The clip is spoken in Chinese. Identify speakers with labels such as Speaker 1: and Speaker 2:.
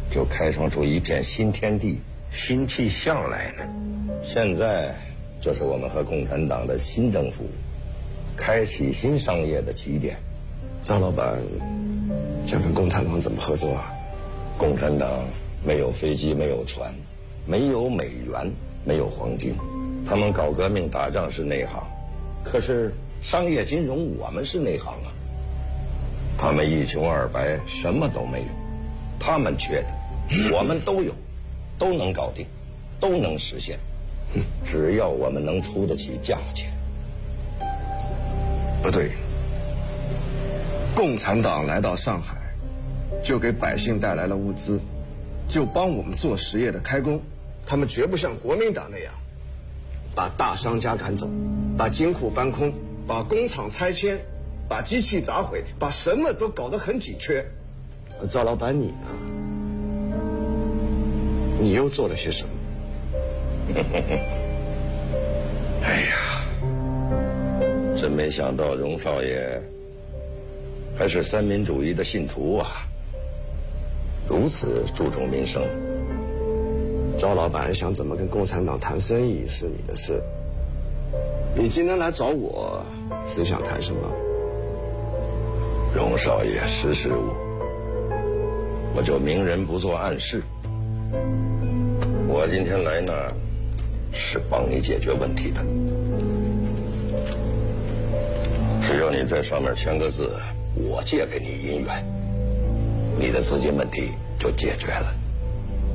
Speaker 1: 就开创出一片新天地、新气象来了。现在，这是我们和共产党的新政府开启新商业的起点。
Speaker 2: 张老板想跟共产党怎么合作啊？
Speaker 1: 共产党没有飞机，没有船，没有美元，没有黄金。他们搞革命打仗是内行，可是商业金融我们是内行啊。他们一穷二白，什么都没有。他们缺的，我们都有，都能搞定，都能实现。只要我们能出得起价钱。
Speaker 2: 不对，共产党来到上海，就给百姓带来了物资，就帮我们做实业的开工。他们绝不像国民党那样，把大商家赶走，把金库搬空，把工厂拆迁，把机器砸毁，把什么都搞得很紧缺。赵老板，你呢？你又做了些什么？
Speaker 1: 哎呀，真没想到荣少爷还是三民主义的信徒啊，如此注重民生。
Speaker 2: 赵老板想怎么跟共产党谈生意是你的事，你今天来找我是想谈什么？
Speaker 1: 荣少爷识时务，我就明人不做暗事。我今天来呢，是帮你解决问题的。只要你在上面签个字，我借给你银元，你的资金问题就解决了。